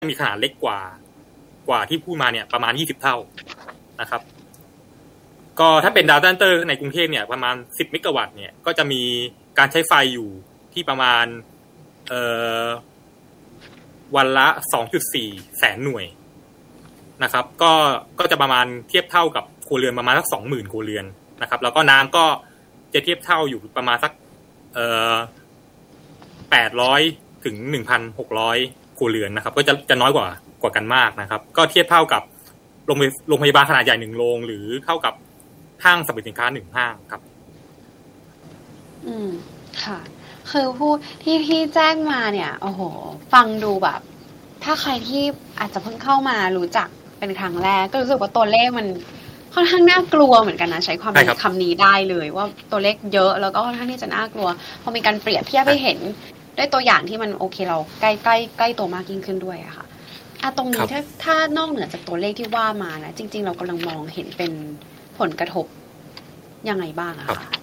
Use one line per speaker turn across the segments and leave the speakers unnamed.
มีขนาดเล็กกว่าที่พูดมาเนี่ยประมาณ20เท่านะครับก็ถ้าเป็น data center ในกรุงเทพเนี่ยประมาณ10เมกะวัตต์เนี่ยก็จะมีการใช้ไฟอยู่ที่ประมาณวันละ 2.4 แสนหน่วยนะครับก็จะประมาณเทียบเท่ากับครัวเรือนประมาณสัก 20,000 ครัวเรือนนะครับแล้วก็น้ำก็จะเทียบเท่าอยู่ประมาณสัก800 ถึง 1,600 ครัวเรือนนะครับก็จะน้อยกว่ากันมากนะครับก็เทียบเท่ากับโรงพยาบาลขนาดใหญ่1โรงหรือเท่ากับห้างสรรพสินค้า1ห้างครับ
ค่ะคือผู้ที่แจ้งมาเนี่ยโอ้โหฟังดูแบบถ้าใครที่อาจจะเพิ่งเข้ามารู้จักเป็นครั้งแรกก็รู้สึกว่าตัวเลขมันค่อนข้างน่ากลัวเหมือนกันนะใช้ความคำนี้ได้เลยว่าตัวเลขเยอะแล้วก็ค่อนข้างที่จะน่ากลัวพอมีการเปรียบเทียบให้เห็นด้วยตัวอย่างที่มันโอเคเราใกล้ตัวมากยิ่งขึ้นด้วยอะค่ะตรงนี้ถ้านอกเหนือจากตัวเลขที่ว่ามานะจริงๆเรากำลังมองเห็นเป็นผลกระทบยังไงบ้างอะคะ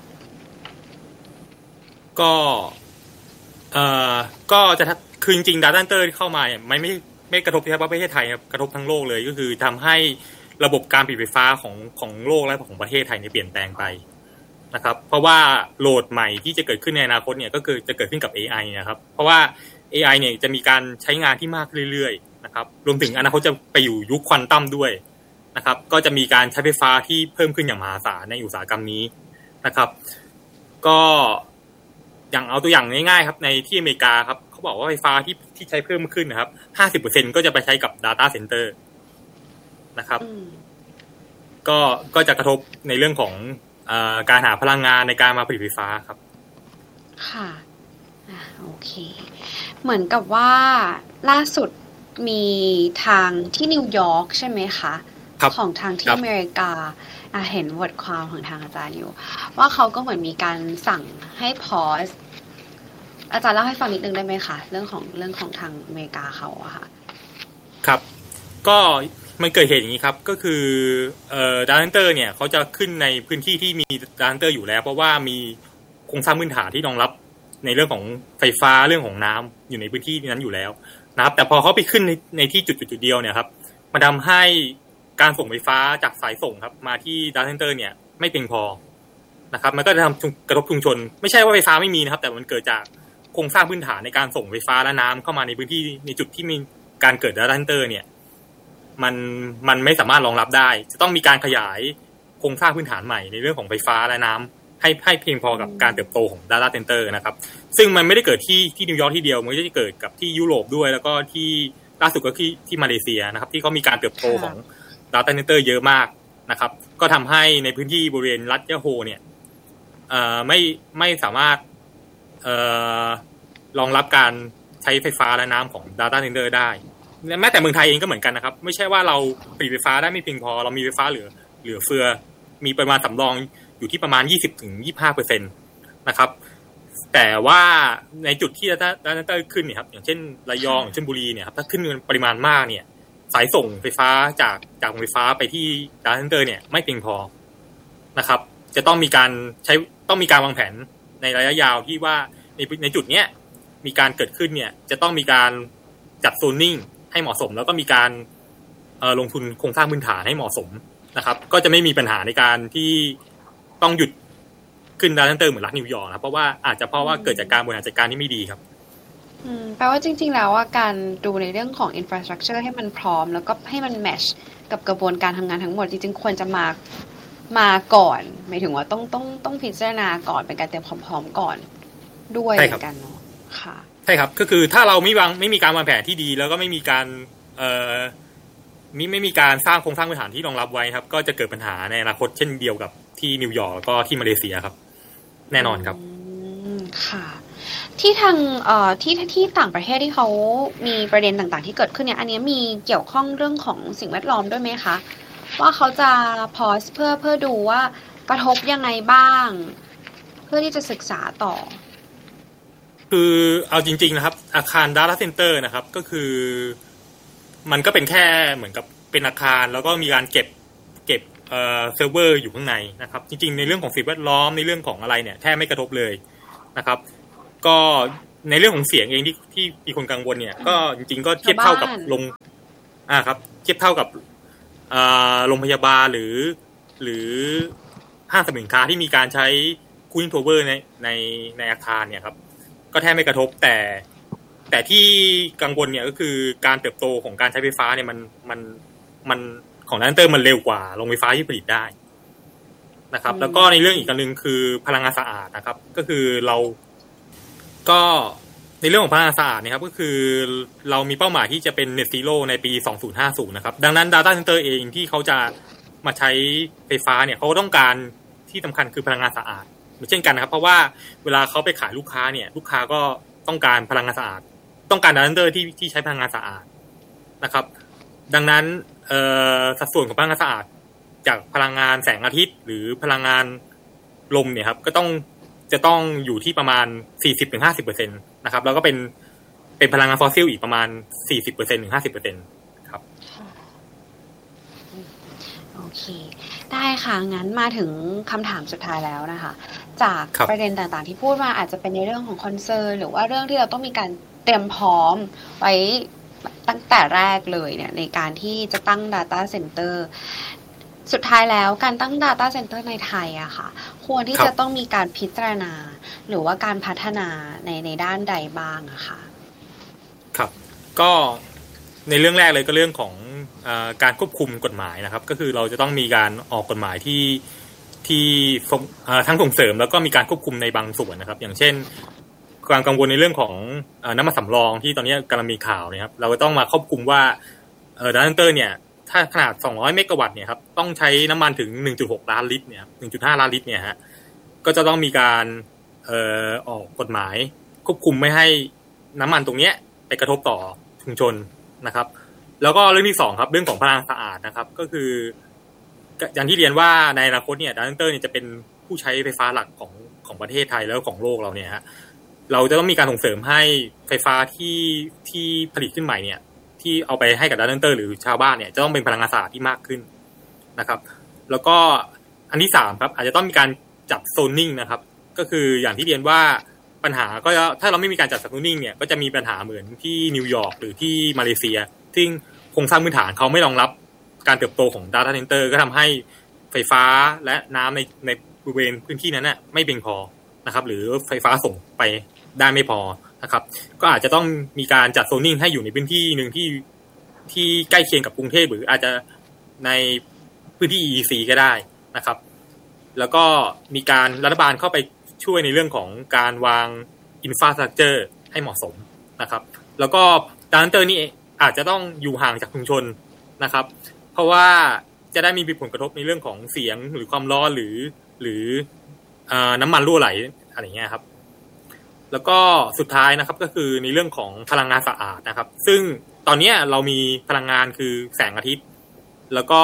ก็จะคือจริงๆ data center ที่เข้ามาเนี่ยไม่กระทบเฉพาะประเทศไทยครับกระทบทั้งโลกเลยก็คือทำให้ระบบการผลิตไฟฟ้าของโลกและของประเทศไทยเนี่ยเปลี่ยนแปลงไปนะครับเพราะว่าโหลดใหม่ที่จะเกิดขึ้นในอนาคตเนี่ยก็คือจะเกิดขึ้นกับ AI นะครับเพราะว่า AI เนี่ยจะมีการใช้งานที่มากเรื่อยๆนะครับรวมถึงอนาคตจะไปอยู่ยุคควอนตัมด้วยนะครับก็จะมีการใช้ไฟฟ้าที่เพิ่มขึ้นอย่างมหาศาลในอุตสาหกรรมนี้นะครับก็อย่างเอาตัวอย่างง่ายๆครับในที่อเมริกาครับเขาบอกว่าไฟฟ้าที่ใช้เพิ่มขึ้นนะครับ 50% ก็จะไปใช้กับ data center นะครับก็จะกระทบในเรื่องของการหาพลังงานในการมาผลิตไฟฟ้าครับ
ค่ะโอเคเหมือนกับว่าล่าสุดมีทางที่นิวยอร์กใช่ไหมคะของทางที่อเมริกาเห็นบทความของทางอาจารย์อยู่ว่าเขาก็เหมือนมีการสั่งให้พอสอาจารย์เล่าให้ฟังนิดนึงได้ไหมคะเรื่องของทางอเมริกาเขาอะค่ะ
ครับก็มันเกิดเหตุอย่างนี้ครับก็คือdata center เนี่ยเขาจะขึ้นในพื้นที่ที่มี data center อยู่แล้วเพราะว่ามีโครงสร้างพื้นฐานที่รองรับในเรื่องของไฟฟ้าเรื่องของน้ำอยู่ในพื้นที่นั้นอยู่แล้วนะครับแต่พอเขาไปขึ้นในที่จุดเดียวเนี่ยครับมันทำให้การส่งไฟฟ้าจากสายส่งครับมาที่ data center เนี่ยไม่เพียงพอนะครับมันก็จะทำกระทบชุมชนไม่ใช่ว่าไฟฟ้าไม่มีนะครับแต่มันเกิดจากโครงสร้างพื้นฐานในการส่งไฟฟ้าและน้ำเข้ามาในพื้นที่ในจุดที่มีการเกิด data center เนี่ยมันไม่สามารถรองรับได้จะต้องมีการขยายโครงสร้างพื้นฐานใหม่ในเรื่องของไฟฟ้าและน้ำให้เพียงพอกับการเติบโตของ data center นะครับซึ่งมันไม่ได้เกิดที่นิวยอร์กที่เดียวมันจะเกิดกับที่ยุโรปด้วยแล้วก็ที่ล่าสุดก็ที่มาเลเซียนะครับที่เขามีการเติบโตของ data center เยอะมากนะครับก็ทำให้ในพื้นที่บริเวณรัฐยะโฮเนี่ยไม่สามารถรองรับการใช้ไฟฟ้าและน้ำของ data center ได้แม้แต่เมืองไทยเองก็เหมือนกันนะครับไม่ใช่ว่าเราผลิตไฟฟ้าได้ไม่เพียงพอเรามีไฟฟ้าเหลือเฟือมีปริมาณสำรองอยู่ที่ประมาณ 20-25% นะครับแต่ว่าในจุดที่ data center ขึ้นเนี่ยครับอย่างเช่นระยองอย่างเช่นบุรีเนี่ยครับถ้าขึ้นปริมาณมากเนี่ยสายส่งไฟฟ้าจากโรงไฟฟ้าไปที่ data center เนี่ยไม่เพียงพอนะครับจะต้องมีการวางแผนในระยะยาวที่ว่าในจุดเนี้ยมีการเกิดขึ้นเนี่ยจะต้องมีการจัดโซนนิ่งให้เหมาะสมแล้วก็มีการลงทุนโครงสร้างพื้นฐานให้เหมาะสมนะครับก็จะไม่มีปัญหาในการที่ต้องหยุดขึ้น data center เหมือนรัฐนิวยอร์กนะเพราะว่าเกิดจากการบริหารจัดการที่ไม่ดีครับ
แปลว่าจริงๆแล้วว่าการดูในเรื่องของ infrastructure ให้มันพร้อมแล้วก็ให้มัน match กับกระบวนการทำงานทั้งหมดจริงๆควรจะมาก่อนหมายถึงว่าต้องพิจารณาก่อนเป็นการเตรียมพร้อมก่อนด้วยเหมือนกันเนาะค่ะ
ใช่ครับก็คือถ้าเราไม่มีการวางแผนที่ดีแล้วก็ไม่มีการไม่มีการสร้างโครงสร้างพื้นฐานที่รองรับไว้ครับก็จะเกิดปัญหาในอนาคตเช่นเดียวกับที่นิวยอร์กแล้วก็ที่มาเลเซียครับแน่นอนครับ
ค่ะที่ทางที่ต่างประเทศที่เขามีประเด็นต่างๆที่เกิดขึ้นเนี่ยอันนี้มีเกี่ยวข้องเรื่องของสิ่งแวดล้อมด้วยไหมคะว่าเขาจะพอสเพื่อดูว่ากระทบยังไงบ้างเพื่อที่จะศึกษาต่อ
คือเอาจริงๆนะครับอาคาร data center นะครับก็คือมันก็เป็นแค่เหมือนกับเป็นอาคารแล้วก็มีการเก็บเซิร์ฟเวอร์อยู่ข้างในนะครับจริงๆในเรื่องของสิ่งแวดล้อมในเรื่องของอะไรเนี่ยแทบไม่กระทบเลยนะครับก็ในเรื่องของเสียงเองที่มีคนกังวลเนี่ยก็จริงๆก็เทียบเท่ากับครับเทียบเท่ากับโรงพยาบาลหรือห้างสรรพสินค้าที่มีการใช้cooling towerในอาคารเนี่ยครับก็แทบไม่กระทบแต่ที่กังวลเนี่ยก็คือการเติบโตของการใช้ไฟฟ้าเนี่ยมันของData Centerมันเร็วกว่าโรงไฟฟ้าที่ผลิตได้นะครับแล้วก็ในเรื่องอีกอันนึงคือพลังงานสะอาดนะครับก็คือเราก็ในเรื่องของพลังงานสะอาดเนี่ยครับก็คือเรามีเป้าหมายที่จะเป็น Net Zero ในปี 2050 นะครับดังนั้น Data Center เองที่เขาจะมาใช้ไฟฟ้าเนี่ยเขาก็ต้องการที่สำคัญคือพลังงานสะอาดเหมือนเช่นกันนะครับเพราะว่าเวลาเขาไปขายลูกค้าเนี่ยลูกค้าก็ต้องการพลังงานสะอาดต้องการ Data Center ที่ใช้พลังงานสะอาดนะครับดังนั้นสัดส่วนของพลังงานสะอาดจากพลังงานแสงอาทิตย์หรือพลังงานลมเนี่ยครับก็จะต้องอยู่ที่ประมาณ 40-50% นะครับแล้วก็เป็นพลังงานฟอสซิลอีกประมาณ 40% ถึง 50% ครับ
โอเคได้ค่ะงั้นมาถึงคำถามสุดท้ายแล้วนะคะจากประเด็นต่างๆที่พูดมาอาจจะเป็นในเรื่องของคอนเซิร์นหรือว่าเรื่องที่เราต้องมีการเตรียมพร้อมไว้ตั้งแต่แรกเลยเนี่ยในการที่จะตั้ง Data Center สุดท้ายแล้วการตั้ง Data Center ในไทยอะค่ะควรที่จะต้องมีการพิจารณาหรือว่าการพัฒนาในด้านใดบ้างอะค่ะ
ครับก็ในเรื่องแรกเลยก็เรื่องของการควบคุมกฎหมายนะครับก็คือเราจะต้องมีการออกกฎหมายที่ทั้งส่งเสริมแล้วก็มีการควบคุมในบางส่วนนะครับอย่างเช่นความกังวลในเรื่องของน้ำมันสำรองที่ตอนนี้กำลังมีข่าวนะครับเราก็ต้องมาควบคุมว่าData Center เนี่ยถ้าขนาด200เมกะวัตต์เนี่ยครับต้องใช้น้ำมันถึง 1.6 ล้านลิตรเนี่ย 1.5 ล้านลิตรเนี่ยฮะก็จะต้องมีการออกกฎหมายควบคุมไม่ให้น้ำมันตรงเนี้ยไปกระทบต่อชุมชนนะครับแล้วก็เรื่องที่2ครับเรื่องของพลังสะอาดนะครับก็คืออย่างที่เรียนว่าในอนาคตเนี่ย Data Center เนี่ยจะเป็นผู้ใช้ไฟฟ้าหลักของประเทศไทยแล้วของโลกเราเนี่ยฮะเราจะต้องมีการส่งเสริมให้ไฟฟ้าที่ผลิตขึ้นใหม่เนี่ยที่เอาไปให้กับ Data Center หรือชาวบ้านเนี่ยจะต้องเป็นพลังงานสะอาดที่มากขึ้นนะครับแล้วก็อันที่3ครับอาจจะต้องมีการจัดโซนนิ่งนะครับก็คืออย่างที่เรียนว่าปัญหาก็ถ้าเราไม่มีการจัดโซนนิ่งเนี่ยก็จะมีปัญหาเหมือนที่นิวยอร์กหรือที่มาเลเซียซึ่งโครงสร้างพื้นฐานเขาไม่รองรับการเติบโตของ Data Center ก็ทำให้ไฟฟ้าและน้ำในบริเวณพื้นที่นั้นน่ะไม่เพียงพอนะครับหรือไฟฟ้าส่งไปได้ไม่พอนะครับก็อาจจะต้องมีการจัดโซนนิ่งให้อยู่ในพื้นที่นึงที่ใกล้เคียงกับกรุงเทพหรืออาจจะในพื้นที่ EEC ก็ได้นะครับแล้วก็มีการรัฐบาลเข้าไปช่วยในเรื่องของการวางอินฟราสตรัคเจอร์ให้เหมาะสมนะครับแล้วก็Data Centerนี่อาจจะต้องอยู่ห่างจากชุมชนนะครับเพราะว่าจะได้มีผลกระทบในเรื่องของเสียงหรือความร้อนหรือน้ำมันรั่วไหลอะไรอย่างเงี้ยครับแล้วก็สุดท้ายนะครับก็คือในเรื่องของพลังงานสะอาดนะครับซึ่งตอนนี้เรามีพลังงานคือแสงอาทิตย์แล้วก็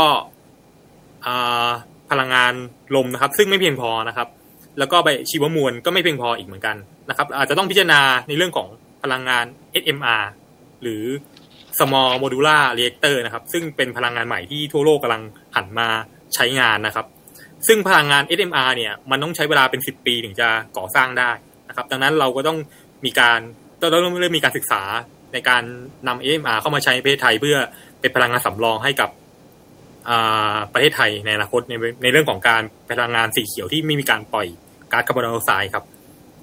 พลังงานลมนะครับซึ่งไม่เพียงพอนะครับแล้วก็ชีวมวลก็ไม่เพียงพออีกเหมือนกันนะครับอาจจะต้องพิจารณาในเรื่องของพลังงาน SMR หรือ Small Modular Reactor นะครับซึ่งเป็นพลังงานใหม่ที่ทั่วโลกกำลังหันมาใช้งานนะครับซึ่งพลังงาน SMR เนี่ยมันต้องใช้เวลาเป็น10 ปีถึงจะก่อสร้างได้นะครับดังนั้นเราก็ต้องมีการเริ่มมีการศึกษาในการนำ SMR เข้ามาใช้ในประเทศไทยเพื่อเป็นพลังงานสำรองให้กับประเทศไทยในอนาคตในเรื่องของการพลังงานสีเขียวที่ไม่มีการปล่อยก๊าซคาร์บอนไดออกไซด์ครับ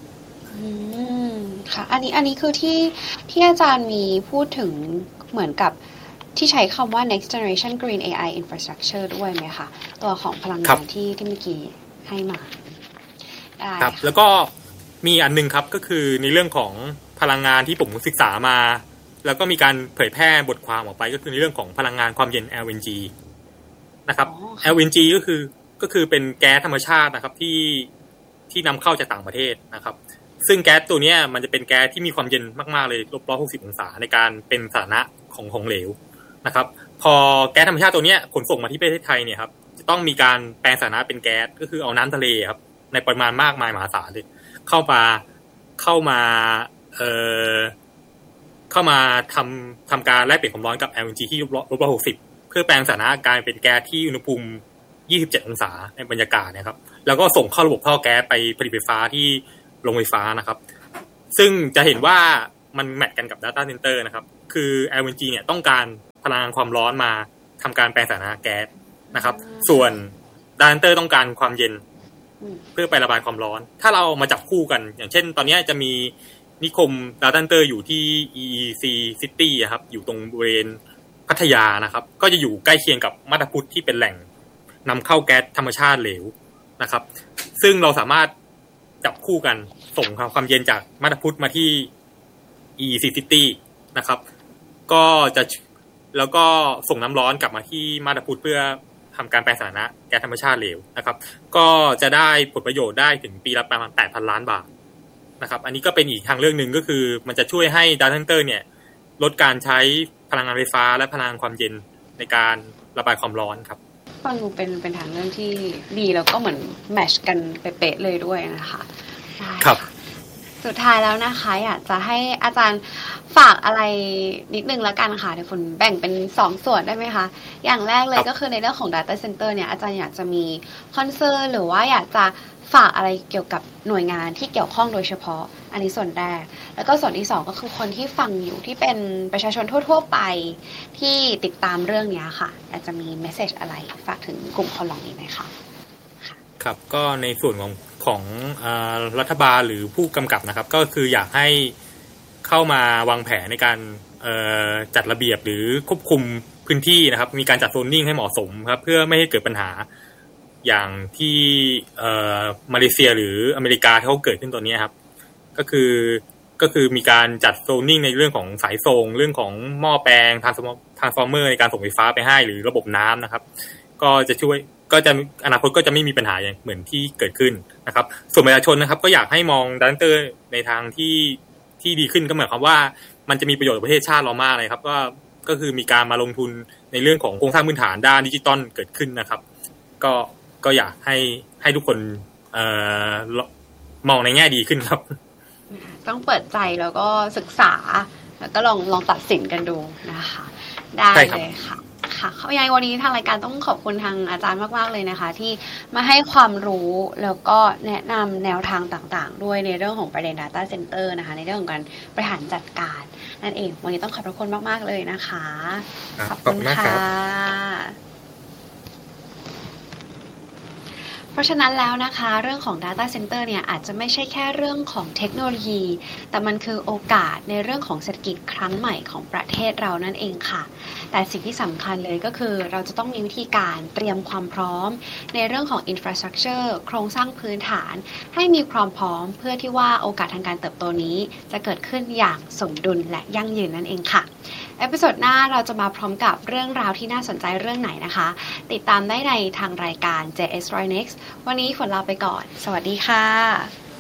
ค่ะอันนี้คือที่อาจารย์มีพูดถึงเหมือนกับที่ใช้คำว่า next generation green AI infrastructure ด้วยไหมคะตัวของพลังงานที่เมื่อกี้ให้มา
ครับแล้วก็มีอันนึงครับก็คือในเรื่องของพลังงานที่ผมศึกษามาแล้วก็มีการเผยแพร่บทความออกไปก็คือในเรื่องของพลังงานความเย็น LNG นะครับ LNG ก็คือเป็นแก๊สธรรมชาตินะครับที่นำเข้าจากต่างประเทศนะครับซึ่งแก๊สตัวนี้มันจะเป็นแก๊สที่มีความเย็นมากๆเลย-160 องศาในการเป็นสถานะของเหลวนะครับพอแก๊สธรรมชาติตัวนี้ขนส่งมาที่ประเทศไทยเนี่ยครับจะต้องมีการแปลงสถานะเป็นแก๊สก็คือเอาน้ำทะเลครับในปริมาณมากมายมหาศาลเลยเข้ามาทำการแลกเปลี่ยนความร้อนกับ LNG ที่-160เพื่อแปลงสถานะกลายเป็นแก๊สที่อุณหภูมิ27 องศาในบรรยากาศนะครับแล้วก็ส่งเข้าระบบท่อแก๊สไปผลิตไฟฟ้าที่โรงไฟฟ้านะครับซึ่งจะเห็นว่ามันแมทกันกับ Data Center นะครับคือ LNG เนี่ยต้องการพลังงานความร้อนมาทำการแปลงสถานะแก๊สนะครับส่วน Data Center ต้องการความเย็นเพื่อไประบายความร้อนถ้าเรามาจับคู่กันอย่างเช่นตอนนี้จะมีนิคม Data Center อยู่ที่ EEC City ครับอยู่ตรงบริเวณพัทยานะครับก็จะอยู่ใกล้เคียงกับมาตาพุทธที่เป็นแหล่งนำเข้าแก๊สธรรมชาติเหลวนะครับซึ่งเราสามารถจับคู่กันส่งความเย็นจากมาตาพุทธมาที่ EEC City นะครับก็จะแล้วก็ส่งน้ำร้อนกลับมาที่มาตาพุทธเพื่อทำการแปลงสถานะแก๊สธรรมชาติเหลวนะครับก็จะได้ผลประโยชน์ได้ถึงปีละประมาณ 8,000 ล้านบาทนะครับอันนี้ก็เป็นอีกทางเรื่องนึงก็คือมันจะช่วยให้ Data Center เนี่ยลดการใช้พลังงานไฟฟ้าและพลังงานความเย็นในการระบายความร้อนครับ
ฟังดูเป็นทางเรื่องที่ดีแล้วก็เหมือนแมทช์กันเป๊ะๆเลยด้วยนะคะ
ครับ
สุดท้ายแล้วนะคะอยากจะให้อาจารย์ฝากอะไรนิดนึงแล้วกันค่ะเดี๋ยวฝนแบ่งเป็น2ส่วนได้ไหมคะอย่างแรกเลยก็คือในเรื่องของ Data Center เนี่ยอาจารย์อยากจะมีคอนเซิร์นหรือว่าอยากจะฝากอะไรเกี่ยวกับหน่วยงานที่เกี่ยวข้องโดยเฉพาะอันนี้ส่วนแรกแล้วก็ส่วนที่2ก็คือคนที่ฟังอยู่ที่เป็นประชาชนทั่วๆไปที่ติดตามเรื่องนี้ค่ะอยากจะมีเมสเซจอะไรฝากถึงกลุ่มคนเหล่านี้ไหมคะ
ครับก็ในส่วนของรัฐบาลหรือผู้กำกับนะครับก็คืออยากให้เข้ามาวางแผนในการจัดระเบียบหรือควบคุมพื้นที่นะครับมีการจัดโซนนิ่งให้เหมาะสมครับเพื่อไม่ให้เกิดปัญหาอย่างที่มาเลเซียหรืออเมริกาที่เขาเกิดขึ้นตอนนี้ครับก็คือมีการจัดโซนนิ่งในเรื่องของสายส่งเรื่องของหม้อแปลงทรานส์ฟอร์เมอร์ในการส่งไฟฟ้าไปให้หรือระบบน้ำนะครับก็จะช่วยก็จะอนาคตก็จะไม่มีปัญหาอย่างเหมือนที่เกิดขึ้นนะครับส่วนประชาชนนะครับก็อยากให้มองData Centerในทางที่ดีขึ้นก็หมายความว่ามันจะมีประโยชน์กับประเทศชาติเรามากเลยครับก็คือมีการมาลงทุนในเรื่องของโครงสร้างพื้นฐานด้านดิจิตอลเกิดขึ้นนะครับก็อยากให้ทุกคนมองในแง่ดีขึ้นครับ
ต้องเปิดใจแล้วก็ศึกษาแล้วก็ลองตัดสินกันดูนะคะได้เลยค่ะค่ะยังไงวันนี้ทางรายการต้องขอบคุณทางอาจารย์มากๆเลยนะคะที่มาให้ความรู้แล้วก็แนะนำแนวทางต่างๆด้วยในเรื่องของประเด็น Data Center นะคะในเรื่องของการบริหารจัดการนั่นเองวันนี้ต้องขอบคุณมากๆเลยนะคะ
ขอบคุณค่ะ
เพราะฉะนั้นแล้วนะคะเรื่องของ Data Center เนี่ยอาจจะไม่ใช่แค่เรื่องของเทคโนโลยีแต่มันคือโอกาสในเรื่องของเศรษฐกิจครั้งใหม่ของประเทศเรานั่นเองค่ะแต่สิ่งที่สำคัญเลยก็คือเราจะต้องมีวิธีการเตรียมความพร้อมในเรื่องของ Infrastructure โครงสร้างพื้นฐานให้มีความพร้อมเพื่อที่ว่าโอกาสทางการเติบโตนี้จะเกิดขึ้นอย่างสมดุลและยั่งยืนนั่นเองค่ะเอพิโซดหน้าเราจะมาพร้อมกับเรื่องราวที่น่าสนใจเรื่องไหนนะคะติดตามได้ในทางรายการ JS Roy Next วันนี้ฝนลาไปก่อนสวัสดีค่ะ